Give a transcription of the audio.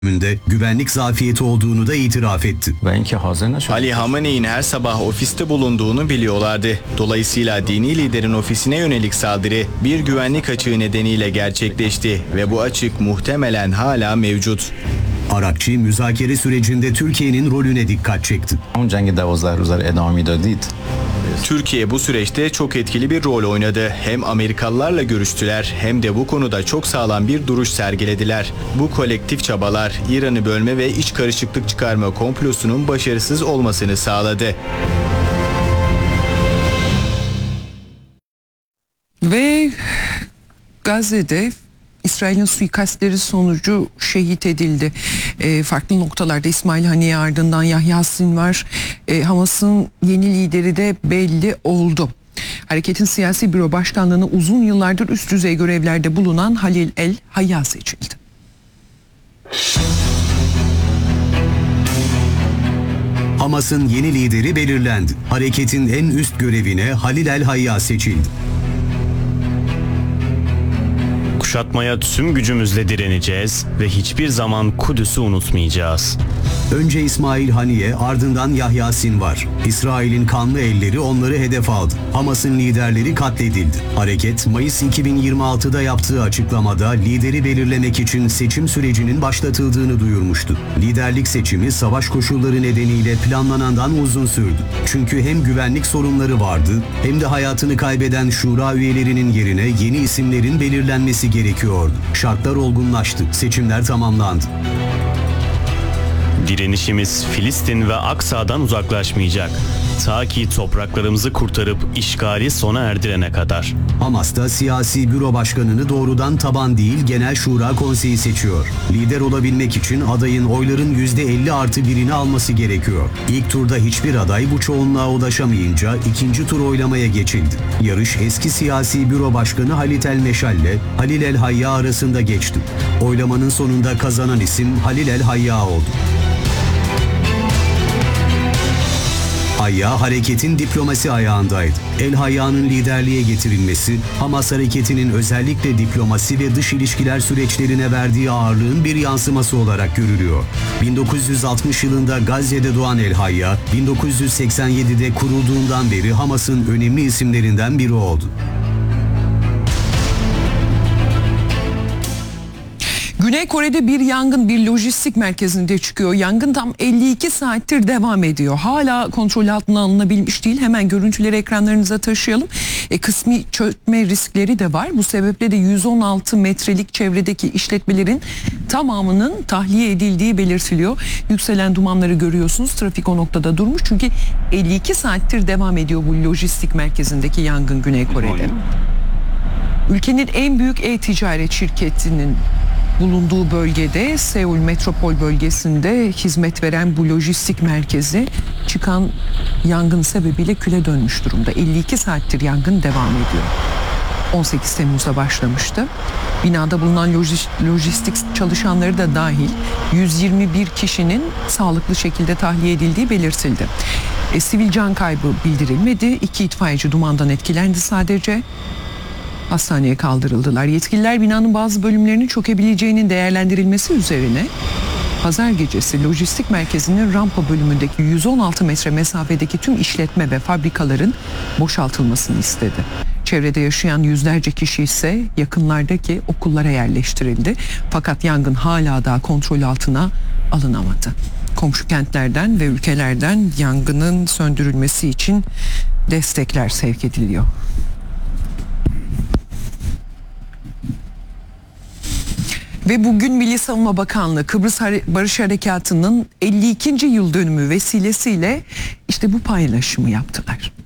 güvenlik zafiyeti olduğunu da itiraf etti. Ali Hamenei'nin her sabah ofiste bulunduğunu biliyorlardı. Dolayısıyla dini liderin ofisine yönelik saldırı bir güvenlik açığı nedeniyle gerçekleşti ve bu açık muhtemelen hala mevcut. Arakçı müzakere sürecinde Türkiye'nin rolüne dikkat çekti. Türkiye bu süreçte çok etkili bir rol oynadı. Hem Amerikalılarla görüştüler hem de bu konuda çok sağlam bir duruş sergilediler. Bu kolektif çabalar İran'ı bölme ve iç karışıklık çıkarma komplosunun başarısız olmasını sağladı. Ve Gazze'de İsrail'in suikastleri sonucu şehit edildi. Farklı noktalarda İsmail Haniye ardından Yahya Sinvar, Hamas'ın yeni lideri de belli oldu. Hareketin siyasi büro başkanlığına uzun yıllardır üst düzey görevlerde bulunan Halil El Hayya seçildi. Hamas'ın yeni lideri belirlendi. Hareketin en üst görevine Halil El Hayya seçildi. Kuşatmaya tüm gücümüzle direneceğiz ve hiçbir zaman Kudüs'ü unutmayacağız. Önce İsmail Haniye, ardından Yahya Sinvar. İsrail'in kanlı elleri onları hedef aldı. Hamas'ın liderleri katledildi. Hareket, Mayıs 2026'da yaptığı açıklamada lideri belirlemek için seçim sürecinin başlatıldığını duyurmuştu. Liderlik seçimi savaş koşulları nedeniyle planlanandan uzun sürdü. Çünkü hem güvenlik sorunları vardı, hem de hayatını kaybeden şura üyelerinin yerine yeni isimlerin belirlenmesi gerekiyordu. Şartlar olgunlaştı, seçimler tamamlandı. Direnişimiz Filistin ve Aksa'dan uzaklaşmayacak. Ta ki topraklarımızı kurtarıp işgali sona erdirene kadar. Hamas'ta siyasi büro başkanını doğrudan taban değil Genel Şura Konseyi seçiyor. Lider olabilmek için adayın oyların %50+1'ini alması gerekiyor. İlk turda hiçbir aday bu çoğunluğa ulaşamayınca ikinci tur oylamaya geçildi. Yarış eski siyasi büro başkanı Halit El Meşal ile Halil El Hayya arasında geçti. Oylamanın sonunda kazanan isim Halil El Hayya oldu. Hayya hareketin diplomasi ayağındaydı. El Hayya'nın liderliğe getirilmesi, Hamas hareketinin özellikle diplomasi ve dış ilişkiler süreçlerine verdiği ağırlığın bir yansıması olarak görülüyor. 1960 yılında Gazze'de doğan El Hayya, 1987'de kurulduğundan beri Hamas'ın önemli isimlerinden biri oldu. Güney Kore'de bir yangın bir lojistik merkezinde çıkıyor. Yangın tam 52 saattir devam ediyor. Hala kontrol altına alınabilmiş değil. Hemen görüntüleri ekranlarınıza taşıyalım. Kısmi çökme riskleri de var. Bu sebeple de 116 metrelik çevredeki işletmelerin tamamının tahliye edildiği belirtiliyor. Yükselen dumanları görüyorsunuz. Trafik o noktada durmuş. Çünkü 52 saattir devam ediyor bu lojistik merkezindeki yangın Güney Kore'de. Ülkenin en büyük e-ticaret şirketinin bulunduğu bölgede, Seul metropol bölgesinde hizmet veren bu lojistik merkezi çıkan yangın sebebiyle küle dönmüş durumda. 52 saattir yangın devam ediyor. 18 Temmuz'da başlamıştı. Binada bulunan lojistik çalışanları da dahil 121 kişinin sağlıklı şekilde tahliye edildiği belirtildi. Sivil can kaybı bildirilmedi. 2 itfaiyeci dumandan etkilendi sadece. Hastaneye kaldırıldılar. Yetkililer binanın bazı bölümlerinin çökebileceğinin değerlendirilmesi üzerine pazar gecesi lojistik merkezinin rampa bölümündeki 116 metre mesafedeki tüm işletme ve fabrikaların boşaltılmasını istedi. Çevrede yaşayan yüzlerce kişi ise yakınlardaki okullara yerleştirildi. Fakat yangın hala daha kontrol altına alınamadı. Komşu kentlerden ve ülkelerden yangının söndürülmesi için destekler sevk ediliyor. Ve bugün Milli Savunma Bakanlığı Kıbrıs Barış Harekatı'nın 52. yıl dönümü vesilesiyle işte bu paylaşımı yaptılar.